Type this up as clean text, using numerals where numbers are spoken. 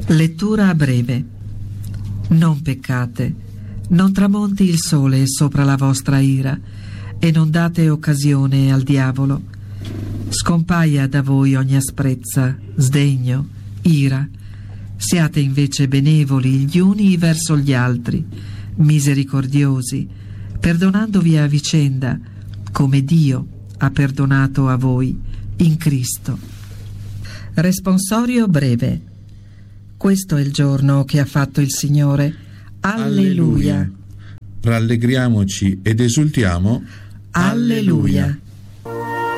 Lettura breve. Non peccate, non tramonti il sole sopra la vostra ira, e non date occasione al diavolo. Scompaia da voi ogni asprezza, sdegno, ira. Siate invece benevoli gli uni verso gli altri, misericordiosi, perdonandovi a vicenda, come Dio ha perdonato a voi in Cristo. Responsorio breve. Questo è il giorno che ha fatto il Signore. Alleluia. Rallegriamoci ed esultiamo. Alleluia.